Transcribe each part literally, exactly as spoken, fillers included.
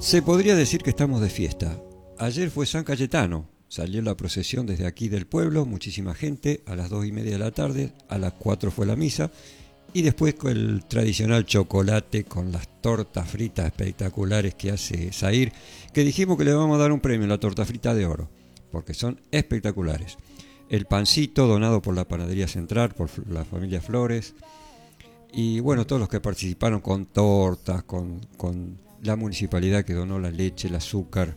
Se podría decir que estamos de fiesta. Ayer fue San Cayetano, salió la procesión desde aquí del pueblo, muchísima gente, a las dos y media de la tarde, a las cuatro fue la misa, y después con el tradicional chocolate con las tortas fritas espectaculares que hace Zahir, que dijimos que le vamos a dar un premio, la torta frita de oro, porque son espectaculares. El pancito donado por la Panadería Central, por la familia Flores, y bueno, todos los que participaron con tortas, con, con la municipalidad que donó la leche, el azúcar,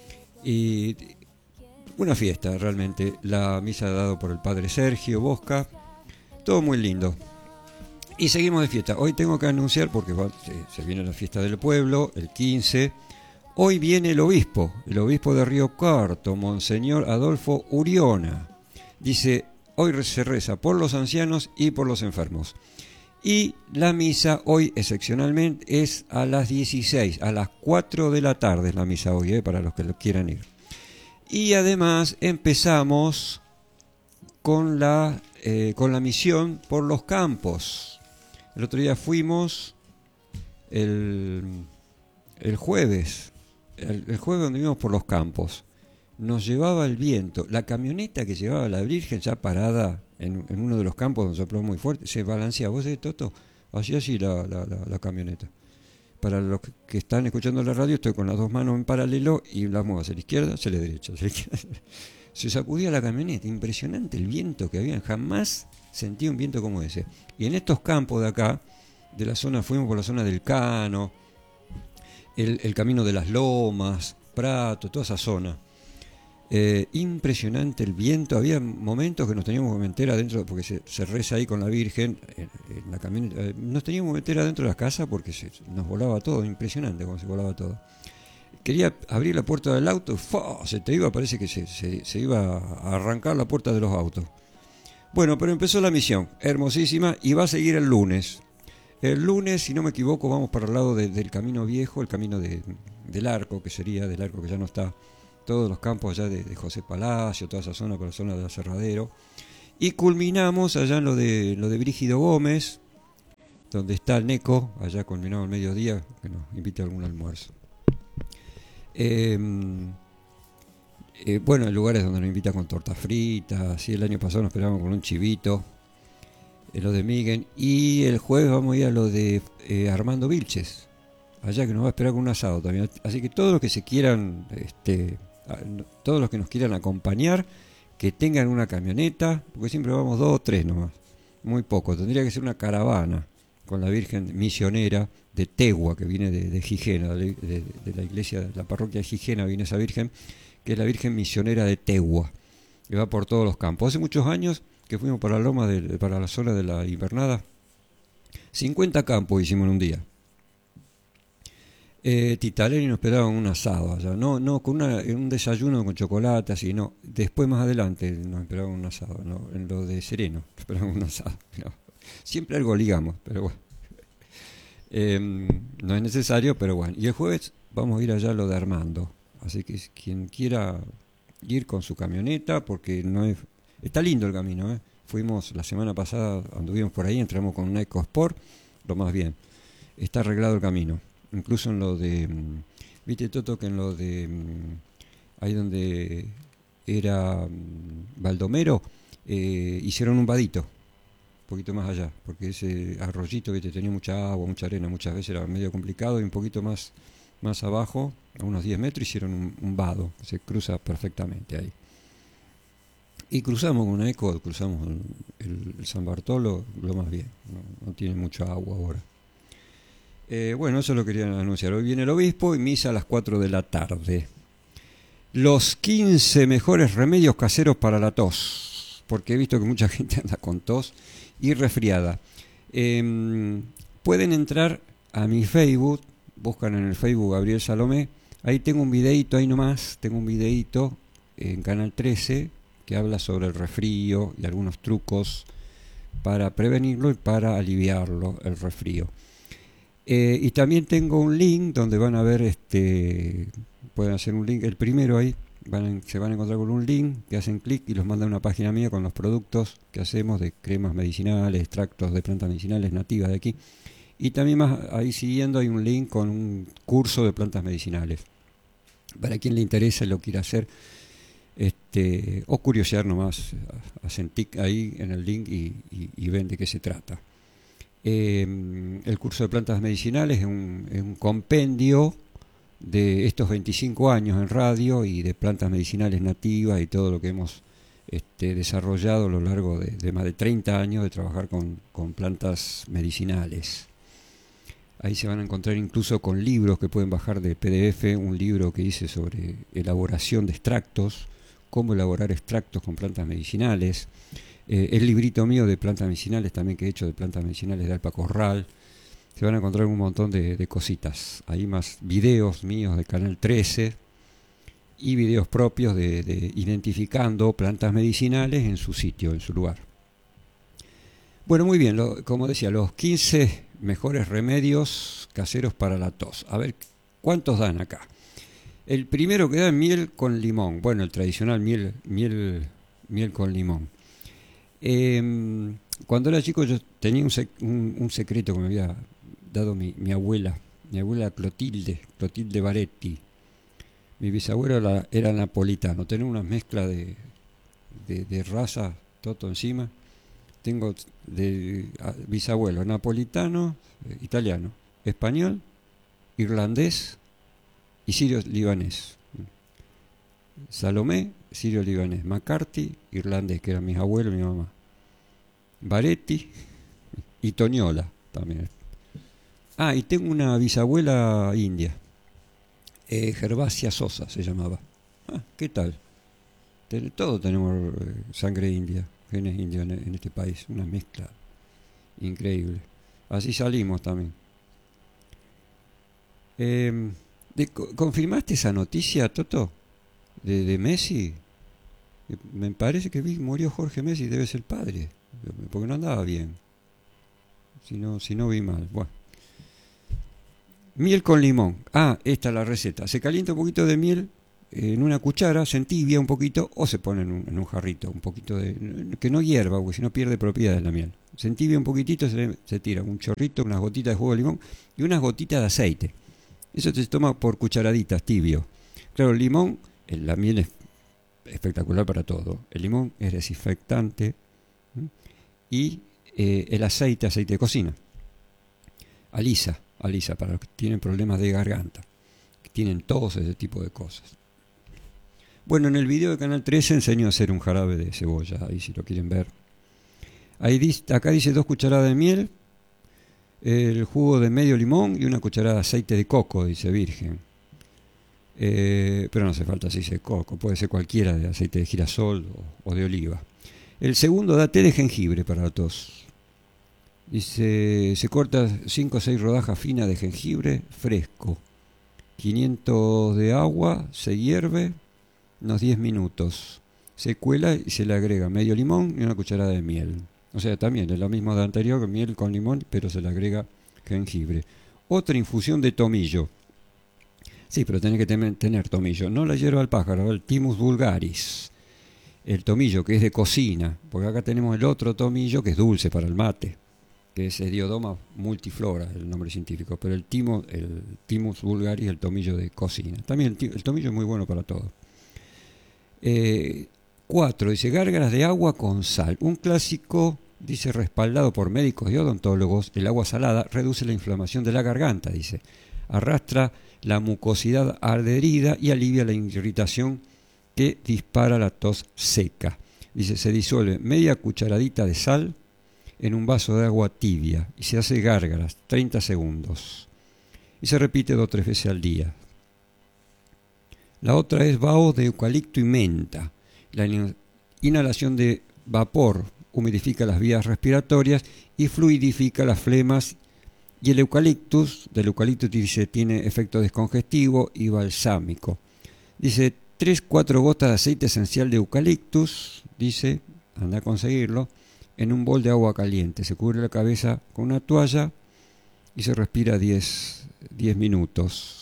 y una fiesta realmente. La misa dada por el padre Sergio Bosca, todo muy lindo. Y seguimos de fiesta. Hoy tengo que anunciar, porque va, se, se viene la fiesta del pueblo, el quince. Hoy viene el obispo, el obispo de Río Cuarto, Monseñor Adolfo Uriona. Dice, hoy se reza por los ancianos y por los enfermos. Y la misa hoy excepcionalmente es a las dieciséis, a las cuatro de la tarde es la misa hoy, eh, para los que lo quieran ir. Y además empezamos con la, eh, con la misión por los campos. El otro día fuimos el, el jueves, el, el jueves donde vimos por los campos. Nos llevaba el viento, la camioneta que llevaba la Virgen ya parada en, en uno de los campos donde sopló muy fuerte, se balanceaba. ¿Vos sabés, Toto? Así así la, la, la, la camioneta. Para los que están escuchando la radio, estoy con las dos manos en paralelo y las muevo hacia la izquierda, hacia la derecha, hacia la izquierda. Se sacudía la camioneta, impresionante el viento que había, jamás sentí un viento como ese. Y en estos campos de acá, de la zona, fuimos por la zona del Cano, el, el camino de las Lomas, Prato, toda esa zona. Eh, impresionante el viento, había momentos que nos teníamos que meter adentro, porque se, se reza ahí con la Virgen, en, en la camioneta, eh, nos teníamos que meter adentro de las casas porque se, nos volaba todo, impresionante como se volaba todo. Quería abrir la puerta del auto, ¡fua! Se te iba, parece que se, se, se iba a arrancar la puerta de los autos. Bueno, pero empezó la misión, hermosísima, y va a seguir el lunes. El lunes, si no me equivoco, vamos para el lado de, del camino viejo, el camino de, del arco, que sería del arco que ya no está, todos los campos allá de, de José Palacio, toda esa zona, por la zona del Aserradero. Y culminamos allá en lo de, lo de Brígido Gómez, donde está el Neco, allá culminamos el mediodía, que nos invita a algún almuerzo. Eh, eh, bueno, hay lugares donde nos invita con tortas fritas, así el año pasado nos esperábamos con un chivito, eh, lo de Miguel, y el jueves vamos a ir a lo de eh, Armando Vilches, allá que nos va a esperar con un asado también. Así que todos los que se quieran, este, todos los que nos quieran acompañar, que tengan una camioneta, porque siempre vamos dos o tres nomás, muy poco, tendría que ser una caravana con la Virgen misionera de Tegua, que viene de, de Gijena, de, de, de la iglesia, de la parroquia de Gijena viene esa Virgen, que es la Virgen misionera de Tegua, que va por todos los campos. Hace muchos años que fuimos para la loma, de, para la zona de la Invernada, cincuenta campos hicimos en un día. Eh, Titaleni nos esperaba un asado allá, no, no con una, un desayuno con chocolate, así, no. Después más adelante nos esperaba un asado, no, en lo de Sereno, nos esperaba un asado. No. Siempre algo ligamos, pero bueno. Eh, no es necesario, pero bueno. Y el jueves vamos a ir allá a lo de Armando. Así que quien quiera ir con su camioneta, porque no es, está lindo el camino, ¿eh? Fuimos la semana pasada, anduvimos por ahí, entramos con una EcoSport, lo más bien. Está arreglado el camino. Incluso en lo de, viste Toto, que en lo de, ahí donde era Baldomero, eh, hicieron un vadito, un poquito más allá, porque ese arroyito que tenía mucha agua, mucha arena, muchas veces era medio complicado, y un poquito más, más abajo, a unos diez metros, hicieron un, un vado, que se cruza perfectamente ahí. Y cruzamos con una eco, cruzamos el, el, el San Bartolo, lo más bien, no, no tiene mucha agua ahora. Eh, bueno, eso lo quería anunciar. Hoy viene el obispo y misa a las cuatro de la tarde. Los quince mejores remedios caseros para la tos, porque he visto que mucha gente anda con tos y resfriada. Eh, pueden entrar a mi Facebook, buscan en el Facebook Gabriel Salomé, ahí tengo un videíto, ahí nomás, tengo un videíto en Canal trece que habla sobre el resfrío y algunos trucos para prevenirlo y para aliviarlo, el resfrío. Eh, y también tengo un link donde van a ver, este, pueden hacer un link, el primero ahí, van a, se van a encontrar con un link que hacen clic y los manda a una página mía con los productos que hacemos de cremas medicinales, extractos de plantas medicinales nativas de aquí. Y también más ahí siguiendo hay un link con un curso de plantas medicinales. Para quien le interese lo quiera hacer, este, o curiosear nomás, hacen tic ahí en el link y, y, y ven de qué se trata. Eh, el curso de plantas medicinales es un, es un compendio de estos veinticinco años en radio y de plantas medicinales nativas y todo lo que hemos este, desarrollado a lo largo de, de más de treinta años de trabajar con, con plantas medicinales. Ahí se van a encontrar incluso con libros que pueden bajar de P D F, un libro que hice sobre elaboración de extractos, cómo elaborar extractos con plantas medicinales, eh, el librito mío de plantas medicinales también que he hecho de plantas medicinales de Alpa Corral. Se van a encontrar un montón de, de cositas. Hay más videos míos de Canal trece y videos propios de, de identificando plantas medicinales en su sitio, en su lugar. Bueno, muy bien, lo, como decía, los quince mejores remedios caseros para la tos. A ver, ¿cuántos dan acá? El primero que da es miel con limón. Bueno, el tradicional miel, miel, miel con limón. Eh, cuando era chico yo tenía un, sec, un, un secreto que me había dado mi, mi abuela, mi abuela Clotilde, Clotilde Baretti. Mi bisabuelo era, era napolitano, tenía una mezcla de, de, de raza, todo encima. Tengo de a, bisabuelo napolitano, eh, italiano, español, irlandés y sirio-libanés. Salomé, sirio-libanés. McCarthy, irlandés, que eran mis abuelos y mi mamá. Baretti y Toñola también. Ah, y tengo una bisabuela india. Eh, Gervasia Sosa se llamaba. Ah, ¿qué tal? Ten, todos tenemos eh, sangre india, genes indios en, en este país. Una mezcla increíble. Así salimos también. Eh, de, ¿Confirmaste esa noticia, Toto? De, de Messi. Me parece que vi, murió Jorge Messi, debe ser el padre, porque no andaba bien. Si no, si no vi mal. Bueno. Miel con limón. Ah, esta es la receta. Se calienta un poquito de miel en una cuchara, se entibia un poquito o se pone en un, en un jarrito, un poquito de... que no hierva, porque si no pierde propiedades la miel. Se entibia un poquitito, se, se tira un chorrito, unas gotitas de jugo de limón y unas gotitas de aceite. Eso se toma por cucharaditas, tibio. Claro, el limón, la miel es espectacular para todo. El limón es desinfectante, ¿sí? Y eh, el aceite, aceite de cocina. Alisa, alisa para los que tienen problemas de garganta, que tienen todos ese tipo de cosas. Bueno, en el video de Canal trece enseño a hacer un jarabe de cebolla, ahí si lo quieren ver. Ahí dice, acá dice dos cucharadas de miel, el jugo de medio limón y una cucharada de aceite de coco, dice virgen. Eh, pero no hace falta aceite de coco, puede ser cualquiera, de aceite de girasol o, o de oliva. El segundo da té de jengibre para la tos. Dice, se corta cinco o seis rodajas finas de jengibre fresco. quinientos de agua, se hierve unos diez minutos. Se cuela y se le agrega medio limón y una cucharada de miel. O sea, también es lo mismo de anterior, que miel con limón, pero se le agrega jengibre. Otra infusión de tomillo. Sí, pero tiene que tener, tener tomillo. No la hierba al pájaro, el Thymus vulgaris. El tomillo que es de cocina, porque acá tenemos el otro tomillo que es dulce para el mate, que es Hediodoma multiflora, el nombre científico, pero el, timo, el Thymus vulgaris, el tomillo de cocina. También el, el tomillo es muy bueno para todo. Eh, cuatro, dice gárgaras de agua con sal. Un clásico, dice, respaldado por médicos y odontólogos, el agua salada reduce la inflamación de la garganta, dice. Arrastra la mucosidad adherida y alivia la irritación que dispara la tos seca. Dice, se disuelve media cucharadita de sal en un vaso de agua tibia y se hace gárgaras, treinta segundos. Y se repite dos o tres veces al día. La otra es vaho de eucalipto y menta. La inhalación de vapor humidifica las vías respiratorias y fluidifica las flemas. Y el eucaliptus, del eucalipto dice, tiene efecto descongestivo y balsámico. Dice, tres cuatro gotas de aceite esencial de eucaliptus, dice, anda a conseguirlo, en un bol de agua caliente. Se cubre la cabeza con una toalla y se respira diez minutos.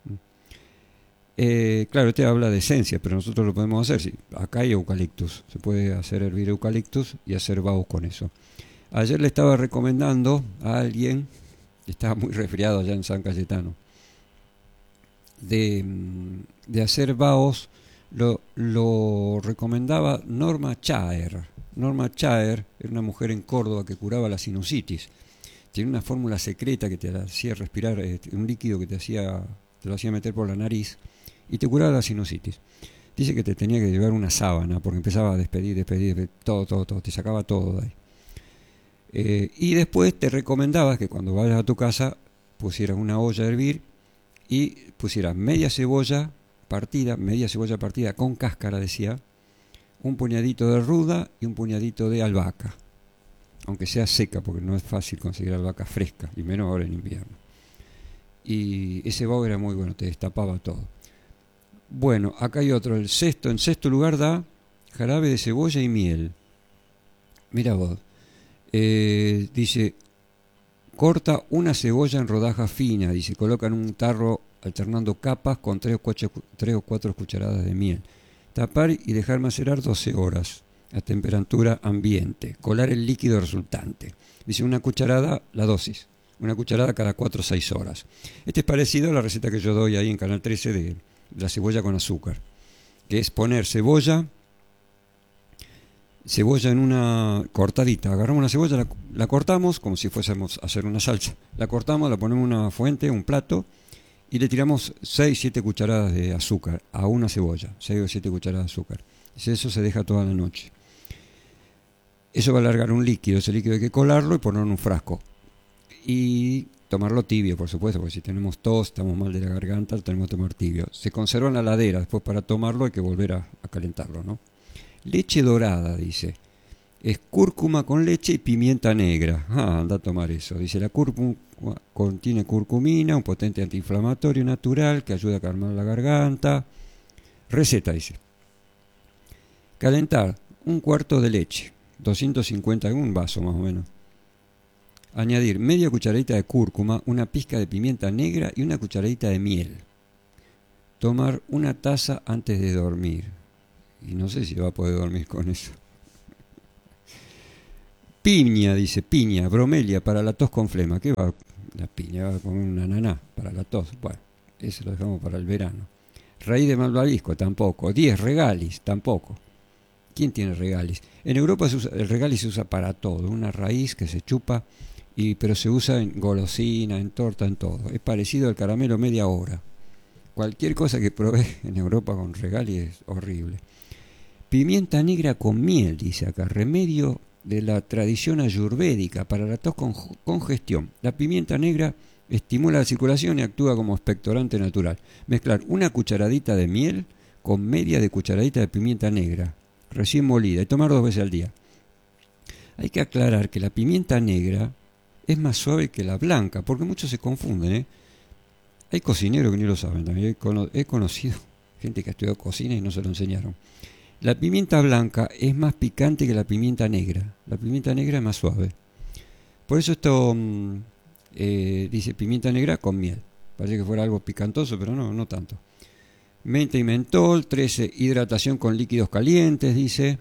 Eh, claro, este habla de esencia, pero nosotros lo podemos hacer. Sí, acá hay eucaliptus, se puede hacer hervir eucaliptus y hacer vahos con eso. Ayer le estaba recomendando a alguien Estaba muy resfriado allá en San Cayetano. De, de hacer vaos lo, lo recomendaba Norma Chaer. Norma Chaer era una mujer en Córdoba que curaba la sinusitis. Tiene una fórmula secreta que te hacía respirar, eh, un líquido que te hacía, te lo hacía meter por la nariz y te curaba la sinusitis. Dice que te tenía que llevar una sábana porque empezaba a despedir, despedir, despedir todo, todo, todo, te sacaba todo de ahí. Eh, y después te recomendaba que cuando vayas a tu casa pusieras una olla a hervir y pusieras media cebolla partida, media cebolla partida con cáscara, decía, un puñadito de ruda y un puñadito de albahaca, aunque sea seca, porque no es fácil conseguir albahaca fresca, y menos ahora en invierno. Y ese vaho era muy bueno, te destapaba todo. Bueno, acá hay otro, el sexto, en sexto lugar da jarabe de cebolla y miel. Mira vos, eh, dice, corta una cebolla en rodajas finas, dice, coloca en un tarro alternando capas con tres o cuatro, tres o cuatro cucharadas de miel. Tapar y dejar macerar doce horas a temperatura ambiente. Colar el líquido resultante. Dice una cucharada la dosis. Una cucharada cada cuatro o seis horas. Este es parecido a la receta que yo doy ahí en Canal trece de la cebolla con azúcar. Que es poner cebolla, cebolla en una cortadita. Agarramos una cebolla, la, la cortamos como si fuésemos a hacer una salsa. La cortamos, la ponemos en una fuente, un plato, y le tiramos seis siete cucharadas de azúcar a una cebolla. seis o siete cucharadas de azúcar. Y eso se deja toda la noche. Eso va a alargar un líquido. Ese líquido hay que colarlo y ponerlo en un frasco. Y tomarlo tibio, por supuesto, porque si tenemos tos, estamos mal de la garganta, lo tenemos que tomar tibio. Se conserva en la heladera. Después para tomarlo hay que volver a, a calentarlo, ¿no? Leche dorada, dice. Es cúrcuma con leche y pimienta negra. Ah, anda a tomar eso. Dice, la cúrcuma contiene curcumina, un potente antiinflamatorio natural que ayuda a calmar la garganta. Receta, dice. Calentar un cuarto de leche, doscientos cincuenta, un vaso más o menos. Añadir media cucharadita de cúrcuma, una pizca de pimienta negra y una cucharadita de miel. Tomar una taza antes de dormir. Y no sé si va a poder dormir con eso. Piña, dice, piña, bromelia para la tos con flema. ¿Qué va? La piña va con un ananá para la tos. Bueno, eso lo dejamos para el verano. Raíz de malvavisco, tampoco. diez, regalis, tampoco. ¿Quién tiene regalis? En Europa se usa, el regalis se usa para todo. Una raíz que se chupa, y, pero se usa en golosina, en torta, en todo. Es parecido al caramelo media hora. Cualquier cosa que probé en Europa con regalis es horrible. Pimienta negra con miel, dice acá. Remedio de la tradición ayurvédica para la tos con congestión. La pimienta negra estimula la circulación y actúa como expectorante natural. Mezclar una cucharadita de miel con media de cucharadita de pimienta negra, recién molida, y tomar dos veces al día. Hay que aclarar que la pimienta negra es más suave que la blanca, porque muchos se confunden, ¿eh? Hay cocineros que ni lo saben también. He conocido gente que ha estudiado cocina y no se lo enseñaron. La pimienta blanca es más picante que la pimienta negra. La pimienta negra es más suave. Por eso esto mmm, eh, dice pimienta negra con miel. Parece que fuera algo picantoso, pero no, no tanto. Menta y mentol. trece. Hidratación con líquidos calientes, dice.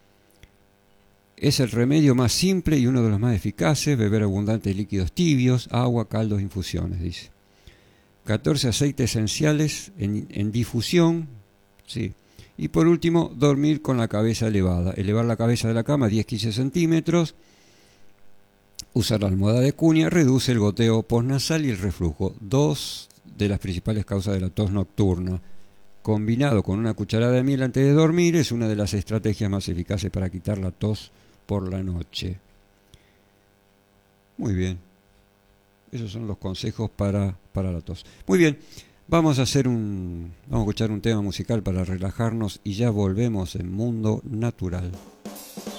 Es el remedio más simple y uno de los más eficaces. Beber abundantes líquidos tibios, agua, caldos, infusiones, dice. catorce. Aceites esenciales en, en difusión. Sí. Y por último, dormir con la cabeza elevada. Elevar la cabeza de la cama diez a quince centímetros. Usar la almohada de cuña reduce el goteo postnasal y el reflujo. Dos de las principales causas de la tos nocturna. Combinado con una cucharada de miel antes de dormir, es una de las estrategias más eficaces para quitar la tos por la noche. Muy bien. Esos son los consejos para, para la tos. Muy bien. Vamos a hacer un, vamos a escuchar un tema musical para relajarnos y ya volvemos en Mundo Natural.